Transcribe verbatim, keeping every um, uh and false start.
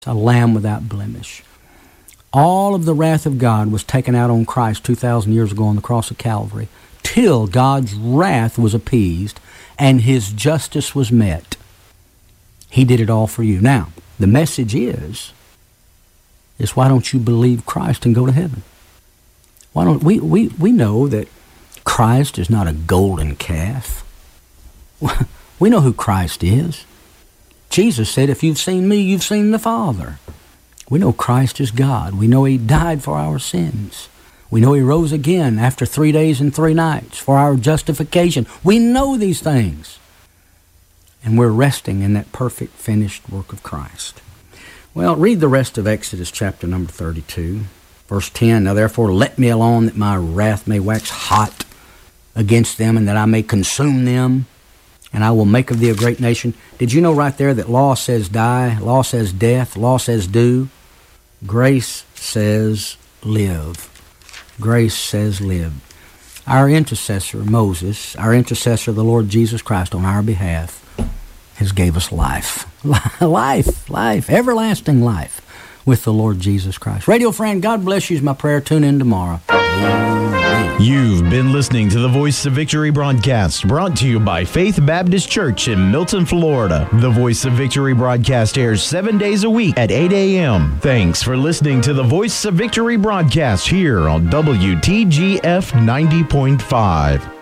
a lamb without blemish. All of the wrath of God was taken out on Christ two thousand years ago on the cross of Calvary, till God's wrath was appeased and His justice was met. He did it all for you. Now, the message is, is why don't you believe Christ and go to heaven? Why don't we, we, we know that Christ is not a golden calf. We know who Christ is. Jesus said, if you've seen me, you've seen the Father. We know Christ is God. We know He died for our sins. We know He rose again after three days and three nights for our justification. We know these things. And we're resting in that perfect finished work of Christ. Well, read the rest of Exodus chapter number thirty-two, verse ten. Now therefore let me alone, that my wrath may wax hot against them, and that I may consume them, and I will make of thee a great nation. Did you know right there that law says die, law says death, law says do? Grace says live. Grace says live. Our intercessor, Moses, our intercessor, the Lord Jesus Christ, on our behalf, has gave us life. Life, life, everlasting life with the Lord Jesus Christ. Radio friend, God bless you is my prayer. Tune in tomorrow. Amen. You've been listening to the Voice of Victory broadcast, brought to you by Faith Baptist Church in Milton, Florida. The Voice of Victory broadcast airs seven days a week at eight a.m. Thanks for listening to the Voice of Victory broadcast here on W T G F ninety point five.